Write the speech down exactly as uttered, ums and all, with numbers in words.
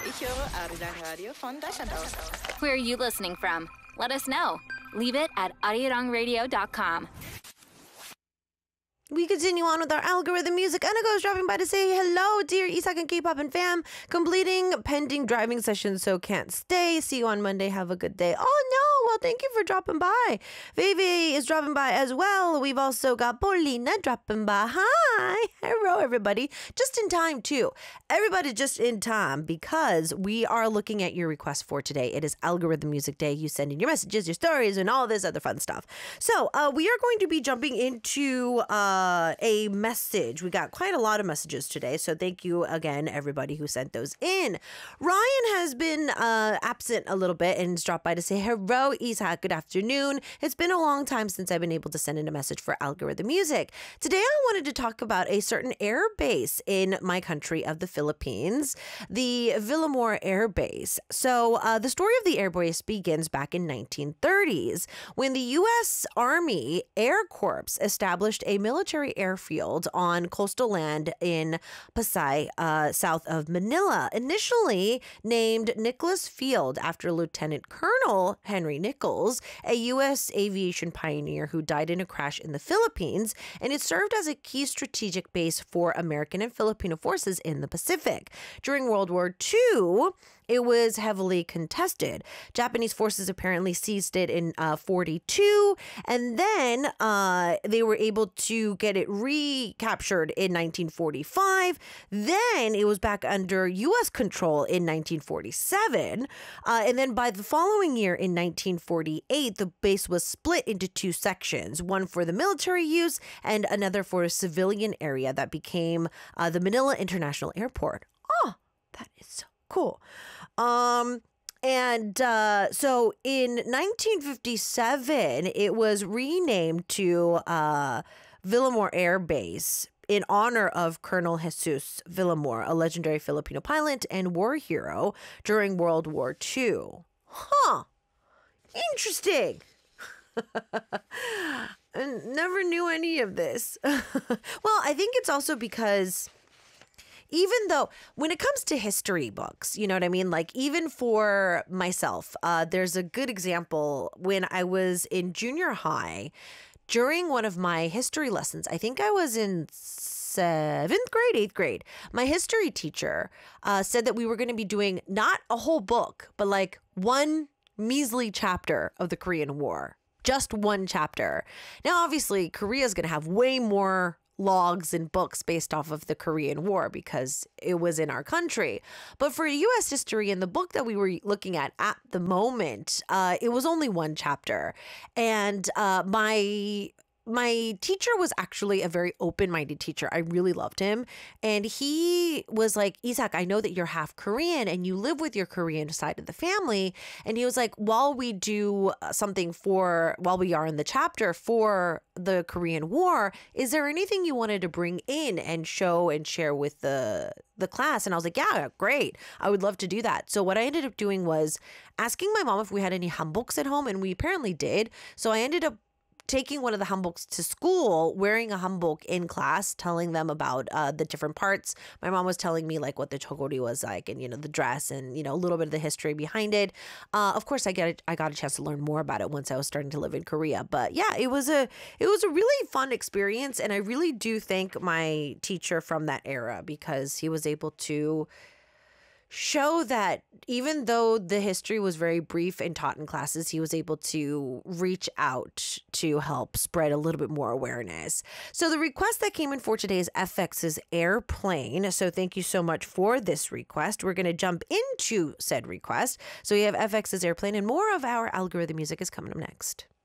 Ich höre Arirang Radio von Deutschland aus. Where are you listening from? Let us know. Leave it at arirang radio dot com. We continue on with our algorithm music. Anna goes dropping by to say hello, dear Isak and K-pop and fam. Completing pending driving sessions, so can't stay. See you on Monday. Have a good day. Oh no, well, thank you for dropping by. Vivi is dropping by as well. We've also got Paulina dropping by. Hi. Hello, everybody. Just in time, too. Everybody just in time because we are looking at your request for today. It is Algorithm Music Day. You send in your messages, your stories, and all this other fun stuff. So uh, we are going to be jumping into... Uh, Uh, a message. We got quite a lot of messages today, so thank you again, everybody who sent those in. Ryan has been uh, absent a little bit and has dropped by to say, hello, Isak, good afternoon. It's been a long time since I've been able to send in a message for Algorithm Music. Today, I wanted to talk about a certain air base in my country of the Philippines, the Villamor Air Base. So uh, the story of the air base begins back in nineteen thirties when the U S Army Air Corps established a military airfield on coastal land in Pasay, uh, south of Manila, initially named Nicholas Field after Lieutenant Colonel Henry Nichols, a U S aviation pioneer who died in a crash in the Philippines, and it served as a key strategic base for American and Filipino forces in the Pacific. During World War Two, it was heavily contested. Japanese forces apparently seized it in uh, forty-two, and then uh, they were able to get it recaptured in nineteen forty-five. Then it was back under U S control in nineteen forty-seven. Uh, and then by the following year in nineteen forty-eight, the base was split into two sections, one for the military use and another for a civilian area that became uh, the Manila International Airport. Oh, that is so cool. Um, and uh, so in nineteen fifty-seven, it was renamed to uh, Villamor Air Base in honor of Colonel Jesus Villamor, a legendary Filipino pilot and war hero during World War Two. Huh. Interesting. I never knew any of this. Well, I think it's also because... even though when it comes to history books, you know what I mean? Like even for myself, uh, there's a good example when I was in junior high during one of my history lessons. I think I was in seventh grade, eighth grade. My history teacher uh, said that we were going to be doing not a whole book, but like one measly chapter of the Korean War. Just one chapter. Now, obviously, Korea is going to have way more logs and books based off of the Korean War because it was in our country. But for U S history, in the book that we were looking at at the moment, uh, it was only one chapter. And uh, my... My teacher was actually a very open-minded teacher. I really loved him. And he was like, Isak, I know that you're half Korean and you live with your Korean side of the family. And he was like, while we do something for, while we are in the chapter for the Korean War, is there anything you wanted to bring in and show and share with the the class? And I was like, yeah, great. I would love to do that. So what I ended up doing was asking my mom if we had any hanboks at home, and we apparently did. So I ended up taking one of the hanboks to school, wearing a hanbok in class, telling them about uh, the different parts. My mom was telling me like what the chogori was like, and you know the dress, and you know a little bit of the history behind it. Uh, of course, I get it, I got a chance to learn more about it once I was starting to live in Korea. But yeah, it was a it was a really fun experience, and I really do thank my teacher from that era because he was able to show that even though the history was very brief and taught in classes, he was able to reach out to help spread a little bit more awareness. So the request that came in for today is F X's Airplane. So thank you so much for this request. We're going to jump into said request. So we have F X's Airplane, and more of our algorithm music is coming up next.